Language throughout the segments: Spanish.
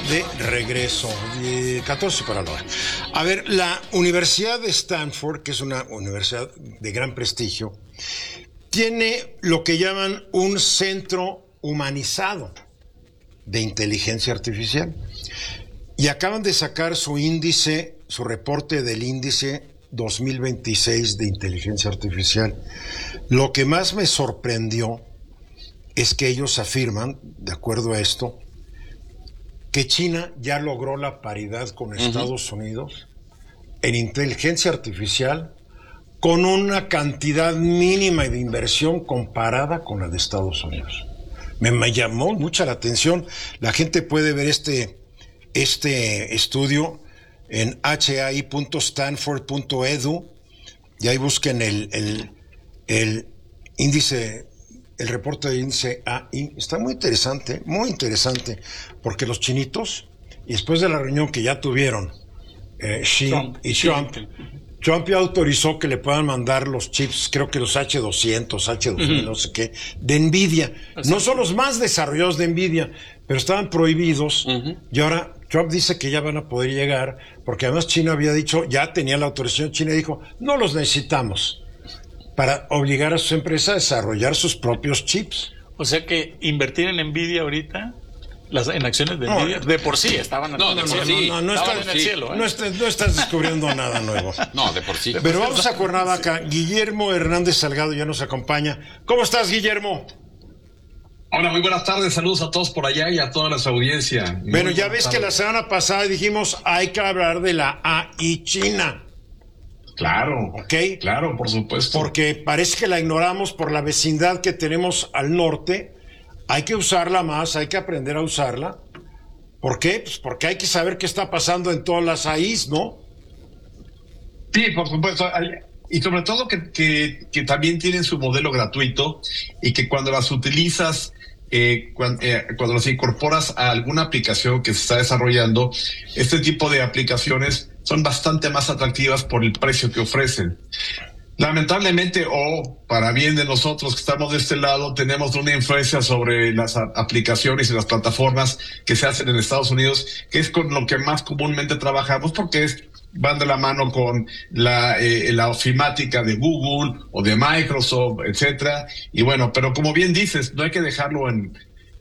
de regreso, 14 para la hora. A ver, la Universidad de Stanford, que es una universidad de gran prestigio, tiene lo que llaman un centro humanizado de inteligencia artificial. Y acaban de sacar su índice, su reporte del índice 2026 de inteligencia artificial. Lo que más me sorprendió es que ellos afirman, de acuerdo a esto, que China ya logró la paridad con Estados Unidos en inteligencia artificial con una cantidad mínima de inversión comparada con la de Estados Unidos. Me llamó mucha la atención. La gente puede ver este estudio en hai.stanford.edu y ahí busquen el índice, el reporte del índice AI. Está muy interesante, porque los chinitos, y después de la reunión que ya tuvieron Xi y Trump ya autorizó que le puedan mandar los chips, creo que los H200, H2000, no sé qué, de NVIDIA. No son los más desarrollados de NVIDIA, pero estaban prohibidos, y ahora Trump dice que ya van a poder llegar, porque además China había dicho, ya tenía la autorización, China dijo, no los necesitamos, para obligar a sus empresas a desarrollar sus propios chips. O sea que invertir en NVIDIA ahorita, en acciones de NVIDIA, de por sí estaban en el cielo. No estás descubriendo nada nuevo. No, de por sí. Pero vamos a Cuernavaca. Guillermo Hernández Salgado ya nos acompaña. ¿Cómo estás, Guillermo? Hola, muy buenas tardes, saludos a todos por allá y a toda nuestra audiencia. Bueno, ya ves que la semana pasada dijimos hay que hablar de la AI China. Claro, ¿ok? Claro, por supuesto. Porque parece que la ignoramos por la vecindad que tenemos al norte. Hay que usarla más, hay que aprender a usarla. ¿Por qué? Pues porque hay que saber qué está pasando en todas las AIs, ¿no? Sí, por supuesto. Y sobre todo que también tienen su modelo gratuito y que cuando las utilizas, cuando las incorporas a alguna aplicación que se está desarrollando, este tipo de aplicaciones son bastante más atractivas por el precio que ofrecen. Lamentablemente, o para bien de nosotros que estamos de este lado, tenemos una influencia sobre las aplicaciones y las plataformas que se hacen en Estados Unidos, que es con lo que más comúnmente trabajamos, porque van de la mano con la ofimática de Google o de Microsoft, etcétera. Y bueno, pero como bien dices, no hay que dejarlo en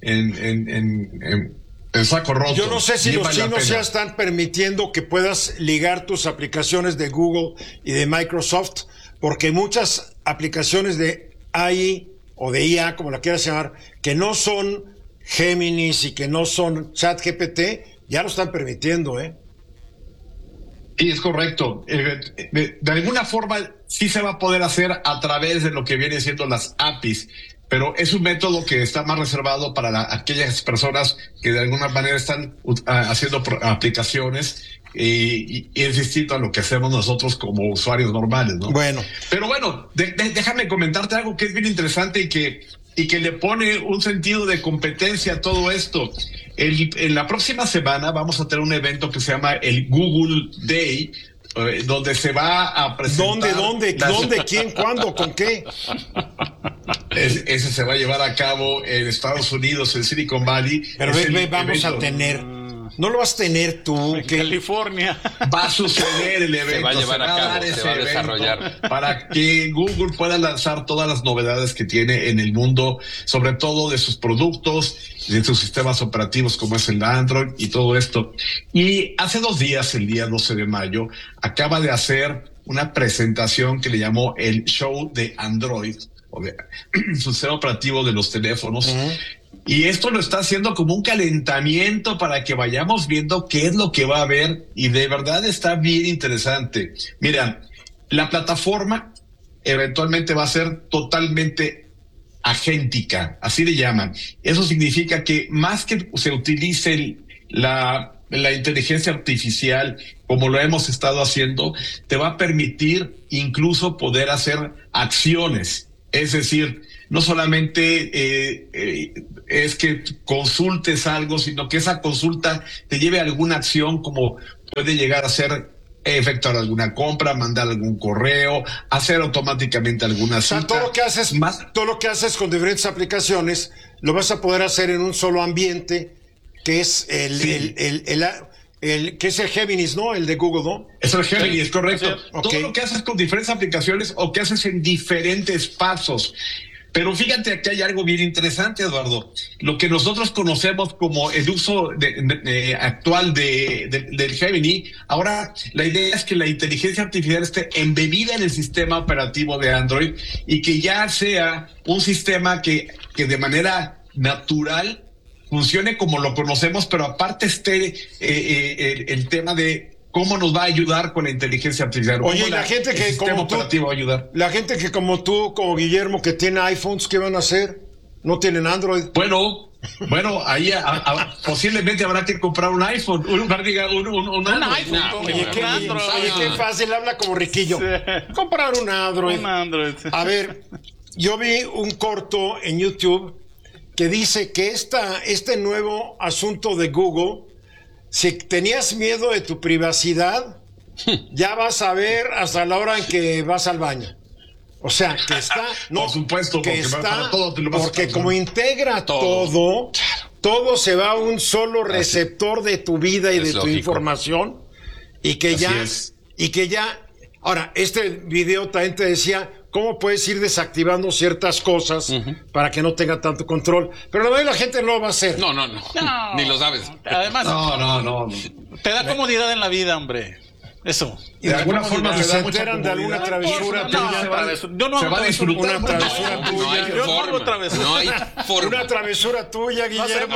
saco roto. Yo no sé si los chinos ya están permitiendo que puedas ligar tus aplicaciones de Google y de Microsoft, porque muchas aplicaciones de AI o de IA, como la quieras llamar, que no son Géminis y que no son ChatGPT, ya lo están permitiendo, ¿eh? Sí, es correcto. De alguna forma sí se va a poder hacer a través de lo que viene siendo las APIs, pero es un método que está más reservado para aquellas personas que de alguna manera están haciendo aplicaciones y es distinto a lo que hacemos nosotros como usuarios normales, ¿no? Bueno. Pero bueno, déjame comentarte algo que es bien interesante y que le pone un sentido de competencia a todo esto. En la próxima semana vamos a tener un evento que se llama el Google Day, donde se va a presentar... ¿Dónde? ¿Quién? ¿Cuándo? ¿Con qué? Ese se va a llevar a cabo en Estados Unidos, en Silicon Valley. Pero vamos a tener... No lo vas a tener tú. En California. Va a suceder el evento. Se va a llevar a cabo, se va a desarrollar. Para que Google pueda lanzar todas las novedades que tiene en el mundo, sobre todo de sus productos, de sus sistemas operativos como es el Android y todo esto. Y hace 2 días, el día 12 de mayo, acaba de hacer una presentación que le llamó el Show de Android, o de su sistema operativo de los teléfonos. Y esto lo está haciendo como un calentamiento para que vayamos viendo qué es lo que va a haber, y de verdad está bien interesante. Mira, la plataforma eventualmente va a ser totalmente agéntica, así le llaman. Eso significa que más que se utilice la inteligencia artificial como lo hemos estado haciendo, te va a permitir incluso poder hacer acciones. Es decir, no solamente es que consultes algo, sino que esa consulta te lleve a alguna acción, como puede llegar a ser efectuar alguna compra, mandar algún correo, hacer automáticamente alguna cita. O sea, todo lo que haces con diferentes aplicaciones lo vas a poder hacer en un solo ambiente que es que es el Géminis, ¿no? El de Google, ¿no? Es el Géminis, sí, correcto. Okay. Todo lo que haces con diferentes aplicaciones o que haces en diferentes pasos. Pero fíjate que hay algo bien interesante, Eduardo. Lo que nosotros conocemos como el uso actual del Gemini, ahora la idea es que la inteligencia artificial esté embebida en el sistema operativo de Android y que ya sea un sistema que de manera natural funcione como lo conocemos, pero aparte esté el tema de cómo nos va a ayudar con la inteligencia artificial. Oye, la gente que como tú, va a ayudar. La gente que como tú, como Guillermo, que tiene iPhones, ¿qué van a hacer? No tienen Android. Bueno, ahí posiblemente habrá que comprar un iPhone, un Android. Oye, qué fácil, habla como Riquillo. Sí. Comprar un Android. Un Android. A ver, yo vi un corto en YouTube que dice que este nuevo asunto de Google, si tenías miedo de tu privacidad, ya vas a ver hasta la hora en que vas al baño. O sea, que está... No, por supuesto, que está, porque como integra todo se va a un solo receptor de tu vida y de tu información, y que ya... Ahora, este video también te decía cómo puedes ir desactivando ciertas cosas para que no tenga tanto control. Pero la mayoría de la gente no lo va a hacer. No. Ni lo sabes. Además, no. Te da comodidad en la vida, hombre. Eso. Y de alguna forma se enteran de alguna travesura tuya. Se va a disfrutar una travesura tuya. Yo no hago travesura. No hay forma. Una travesura tuya, Guillermo.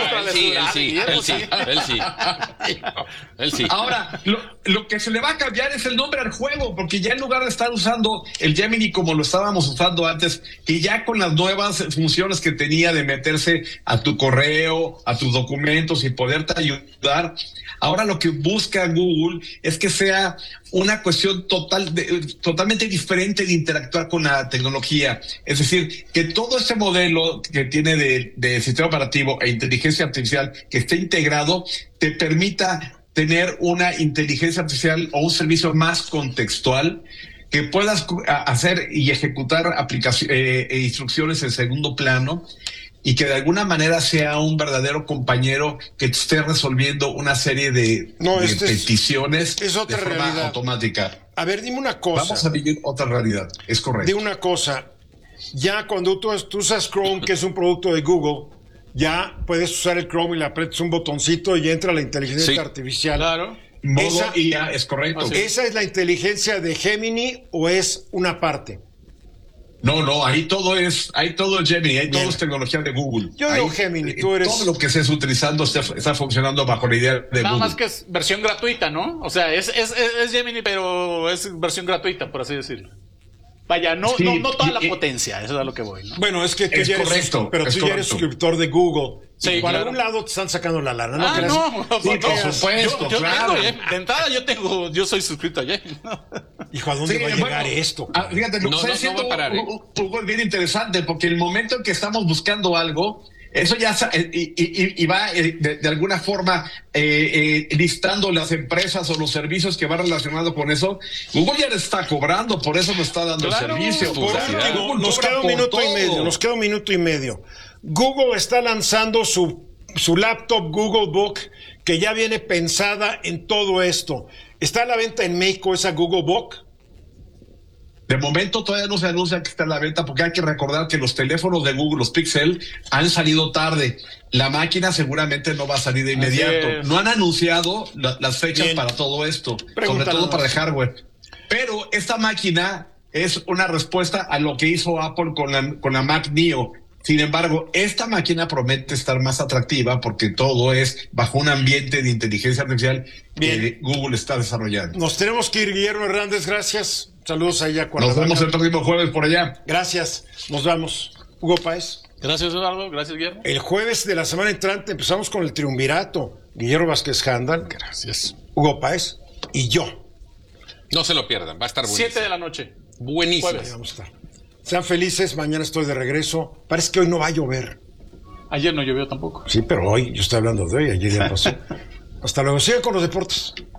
Él sí. Ahora, lo que se le va a cambiar es el nombre al juego, porque ya en lugar de estar usando el Gemini como lo estábamos usando antes, que ya con las nuevas funciones que tenía de meterse a tu correo, a tus documentos y poderte ayudar, ahora lo que busca Google es que sea una cuestión totalmente diferente de interactuar con la tecnología. Es decir, que todo este modelo que tiene de sistema operativo e inteligencia artificial que esté integrado te permita tener una inteligencia artificial o un servicio más contextual, que puedas hacer y ejecutar instrucciones en segundo plano, y que de alguna manera sea un verdadero compañero que te esté resolviendo una serie de peticiones es otra de forma realidad automática. A ver, dime una cosa. Vamos a vivir otra realidad, es correcto. Dime una cosa, ya cuando tú usas Chrome, que es un producto de Google, ya puedes usar el Chrome y le aprietas un botoncito y entra la inteligencia artificial. Claro. Modo IA, es correcto. ¿Esa es la inteligencia de Gemini o es una parte? No, ahí todo es Gemini, ahí todo es tecnología de Google. Yo digo Gemini, tú eres... Todo lo que estés utilizando está funcionando bajo la idea de Google. Nada más que es versión gratuita, ¿no? O sea, es Gemini, pero es versión gratuita, por así decirlo. Vaya, no toda la potencia, eso es a lo que voy, ¿no? Bueno, es que tú ya eres suscriptor de Google. Sí, por algún lado te están sacando la lana, ¿no? Por supuesto, claro. De entrada yo soy suscrito a Gemini. Hijo, ¿a dónde va a llegar esto? Fíjate, lo que está diciendo es bien interesante, porque el momento en que estamos buscando algo, eso ya y va de alguna forma listando las empresas o los servicios que va relacionado con eso. Google ya le está cobrando, por eso nos está dando el servicio. Por último, nos queda un minuto y medio. Google está lanzando su laptop Google Book, que ya viene pensada en todo esto. ¿Está a la venta en México esa Google Book? De momento todavía no se anuncia que está en la venta, porque hay que recordar que los teléfonos de Google, los Pixel, han salido tarde. La máquina seguramente no va a salir de inmediato. No han anunciado las fechas para todo esto, sobre todo para el hardware. Pero esta máquina es una respuesta a lo que hizo Apple con la Mac Neo. Sin embargo, esta máquina promete estar más atractiva porque todo es bajo un ambiente de inteligencia artificial que Google está desarrollando. Nos tenemos que ir, Guillermo Hernández, gracias. Saludos allá. Nos vemos el próximo jueves por allá. Gracias, nos vamos. Hugo Páez. Gracias, Eduardo. Gracias, Guillermo. El jueves de la semana entrante empezamos con el triunvirato. Guillermo Vázquez Handal. Gracias. Hugo Páez y yo. No se lo pierdan, va a estar buenísimo. 7 de la noche. Buenísimo. Ahí vamos a estar. Sean felices, mañana estoy de regreso. Parece que hoy no va a llover. Ayer no llovió tampoco. Sí, pero hoy, yo estoy hablando de hoy, ayer ya pasó. Hasta luego, sigan con los deportes.